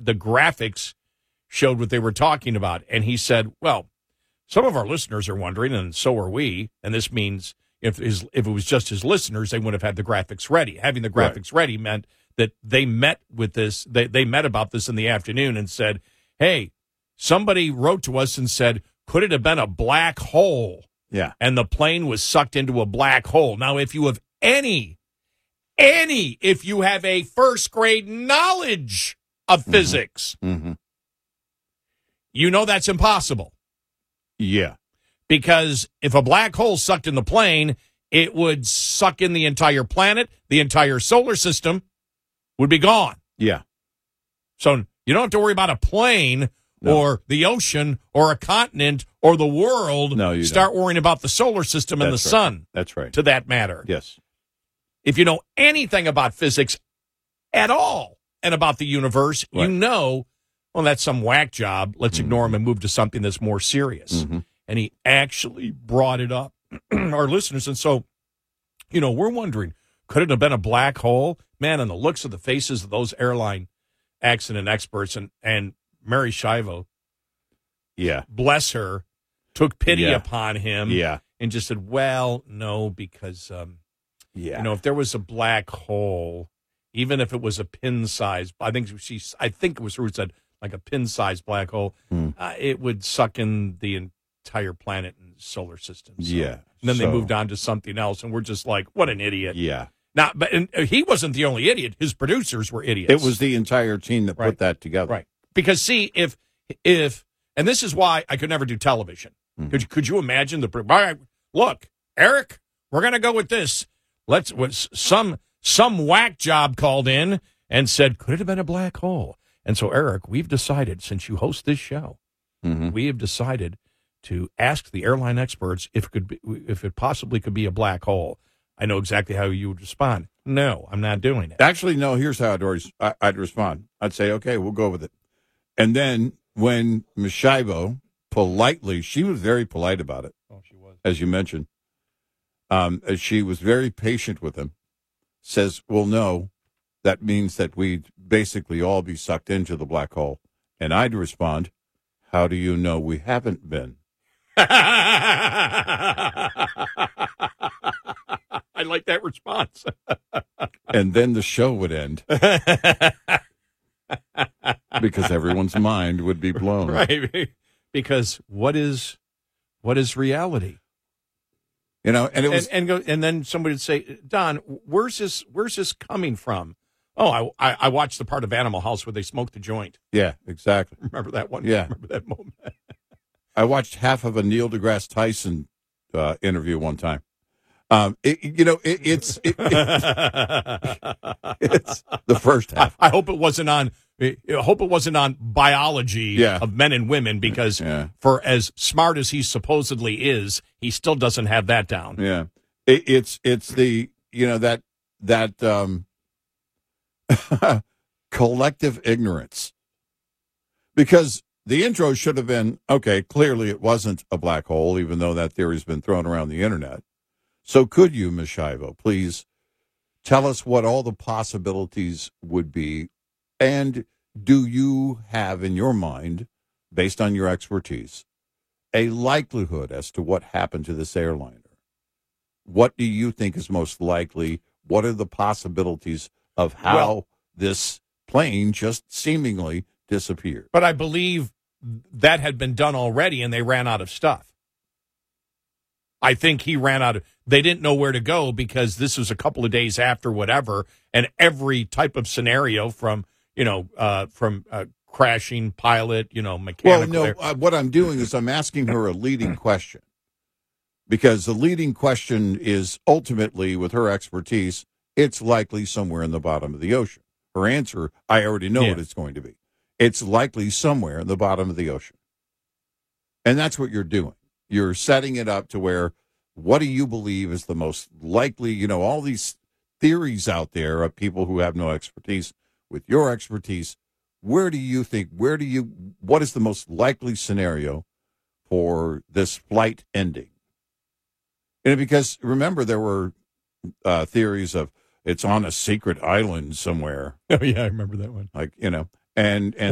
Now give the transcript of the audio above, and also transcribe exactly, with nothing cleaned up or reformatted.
the graphics showed what they were talking about. And he said, well, some of our listeners are wondering, and so are we, and this means if his, if it was just his listeners, they wouldn't have had the graphics ready. Having the graphics right. ready meant that they met with this, they, they met about this in the afternoon and said, hey, somebody wrote to us and said, could it have been a black hole? Yeah. And the plane was sucked into a black hole. Now, if you have any, any, if you have a first grade knowledge of mm-hmm. physics, mm-hmm. you know that's impossible. Yeah. Because if a black hole sucked in the plane, it would suck in the entire planet. The entire solar system would be gone. Yeah. So you don't have to worry about a plane no. or the ocean or a continent or the world. No, you Start don't. worrying about the solar system and That's the right. sun. That's right. To that matter. Yes. If you know anything about physics at all and about the universe, right. you know, well, that's some whack job. Let's mm-hmm. ignore him and move to something that's more serious. Mm-hmm. And he actually brought it up, our listeners. And so, you know, we're wondering, could it have been a black hole? Man, and the looks of the faces of those airline accident experts and, and Mary Schiavo, yeah, bless her, took pity yeah. upon him yeah. and just said, well, no, because, um, yeah. you know, if there was a black hole, even if it was a pin-sized, I think she, I think it was her who said, like a pin-sized black hole, hmm. uh, it would suck in the entire planet and solar system. So, yeah. And then so, they moved on to something else, and we're just like, what an idiot. Yeah. Now, but and he wasn't the only idiot. His producers were idiots. It was the entire team that right. put that together. Right. Because, see, if, if, and this is why I could never do television. Mm-hmm. Could, could you imagine the, all right, look, Eric, we're going to go with this. Let's, some, some whack job called in and said, could it have been a black hole? And so, Eric, we've decided, since you host this show, mm-hmm. we have decided to ask the airline experts if it could be, if it possibly could be a black hole. I know exactly how you would respond. No, I'm not doing it. Actually, no, here's how I'd, always, I, I'd respond. I'd say, okay, we'll go with it. And then when Miz Schiavo politely, she was very polite about it. Oh, she was. As you mentioned. Um, as she was very patient with him, says, well, no, that means that we'd basically all be sucked into the black hole. And I'd respond, how do you know we haven't been? I like that response. And then the show would end. Because everyone's mind would be blown. Right. Because what is what is reality? You know, and it was and, and go and then somebody would say, Don, where's this where's this coming from? Oh, I, I I watched the part of Animal House where they smoked the joint. Yeah, exactly. Remember that one? Yeah. Remember that moment? I watched half of a Neil deGrasse Tyson uh, interview one time. Um, it, you know, it, it's it, it, it's the first half. I, I hope it wasn't on. I hope it wasn't on biology yeah. of men and women, because yeah. for as smart as he supposedly is, he still doesn't have that down. Yeah, it, it's it's the you know that that um, collective ignorance, because the intro should have been, okay, clearly it wasn't a black hole, even though that theory's been thrown around the internet. So could you, Miz Schiavo, please tell us what all the possibilities would be, and do you have in your mind, based on your expertise, a likelihood as to what happened to this airliner? What do you think is most likely? What are the possibilities of how well, this plane just seemingly disappeared? But I believe that had been done already, and they ran out of stuff. I think he ran out of, they didn't know where to go, because this was a couple of days after whatever, and every type of scenario from, you know, uh, from uh, crashing pilot, you know, mechanical. Well, no, uh, what I'm doing is I'm asking her a leading question, because the leading question is ultimately, with her expertise, it's likely somewhere in the bottom of the ocean. Her answer, I already know yeah. what it's going to be. It's likely somewhere in the bottom of the ocean. And that's what you're doing. You're setting it up to where, what do you believe is the most likely, you know, all these theories out there of people who have no expertise. With your expertise, where do you think, where do you, what is the most likely scenario for this flight ending? And because, remember, there were uh, theories of it's on a secret island somewhere. Oh, yeah, I remember that one. Like, you know, and, and